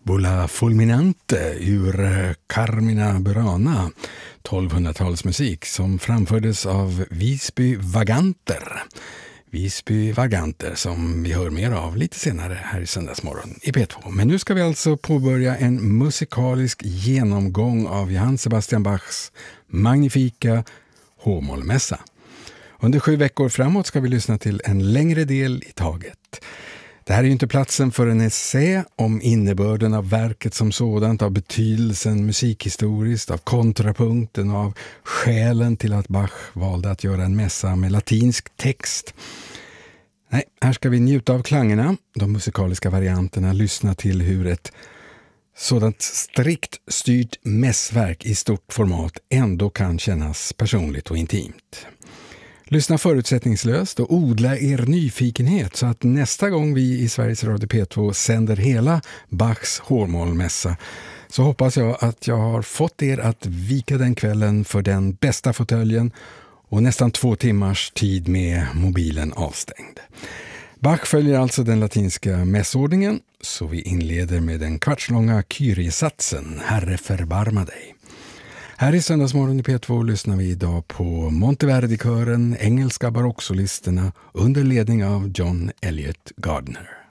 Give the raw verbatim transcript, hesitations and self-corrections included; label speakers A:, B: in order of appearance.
A: Bola fulminante ur Carmina Burana, tolvhundratalsmusik som framfördes av Visby Vaganter. Visby Vaganter som vi hör mer av lite senare här i Söndagsmorgon i P två. Men nu ska vi alltså påbörja en musikalisk genomgång av Johann Sebastian Bachs magnifika H-mollmässa. Under sju veckor framåt ska vi lyssna till en längre del i taget. Det här är ju inte platsen för en essä om innebörden av verket som sådant, av betydelsen musikhistoriskt, av kontrapunkten, av skälen till att Bach valde att göra en mässa med latinsk text. Nej, här ska vi njuta av klangerna, de musikaliska varianterna, lyssna till hur ett sådant strikt styrt mässverk i stort format ändå kan kännas personligt och intimt. Lyssna förutsättningslöst och odla er nyfikenhet så att nästa gång vi i Sveriges Radio P två sänder hela Bachs H-mollmässa så hoppas jag att jag har fått er att vika den kvällen för den bästa fåtöljen och nästan två timmars tid med mobilen avstängd. Bach följer alltså den latinska mässordningen, så vi inleder med den kvartslånga Kyrie-satsen Herre förbarma dig. Här i Söndagsmorgon i P två lyssnar vi idag på Monteverdi-kören, engelska barocksolisterna under ledning av John Elliott Gardner.